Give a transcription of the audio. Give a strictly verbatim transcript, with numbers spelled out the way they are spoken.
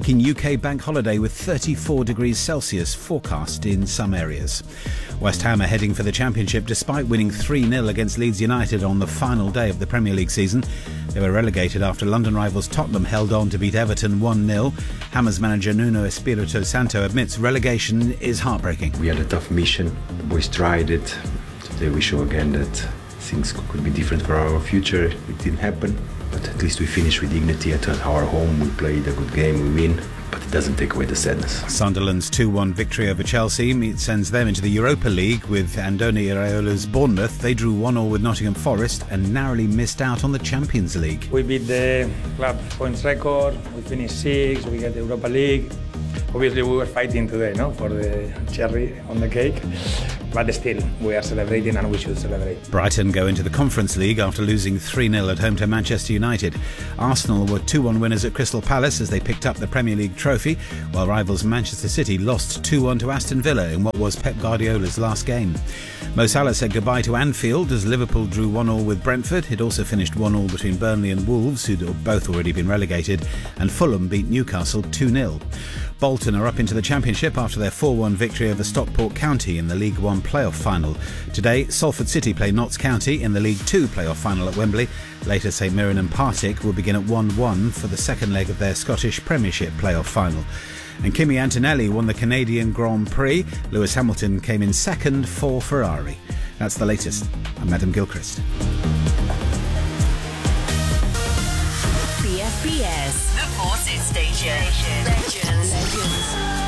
U K bank holiday with thirty-four degrees Celsius forecast in some areas. West Ham are heading for the Championship despite winning three nil against Leeds United on the final day of the Premier League season. They were relegated after London rivals Tottenham held on to beat Everton one nil. Hammers manager Nuno Espirito Santo admits relegation is heartbreaking. We had a tough mission. The boys tried it. Today we show again that things could be different for our future. It didn't happen. But at least we finished with dignity at our home. We played a good game, we win, but it doesn't take away the sadness. Sunderland's two one victory over Chelsea sends them into the Europa League with Andoni Iraola's Bournemouth. They drew one all with Nottingham Forest and narrowly missed out on the Champions League. We beat the club points record, we finished sixth, we get the Europa League. Obviously we were fighting today, no, for the cherry on the cake, but still we are celebrating and we should celebrate. Brighton go into the Conference League after losing three nil at home to Manchester United. Arsenal were two one winners at Crystal Palace as they picked up the Premier League trophy, while rivals Manchester City lost two one to Aston Villa in what was Pep Guardiola's last game. Mo Salah said goodbye to Anfield as Liverpool drew one all with Brentford. It also finished one all between Burnley and Wolves, who'd both already been relegated, and Fulham beat Newcastle two nil. Bolton are up into the Championship after their four one victory over Stockport County in the League One playoff final. Today, Salford City play Notts County in the League Two playoff final at Wembley. Later, St Mirren and Partick will begin at one one for the second leg of their Scottish Premiership playoff final. And Kimi Antonelli won the Canadian Grand Prix. Lewis Hamilton came in second for Ferrari. That's the latest. I'm Adam Gilchrist. B F B S, the Forces Station.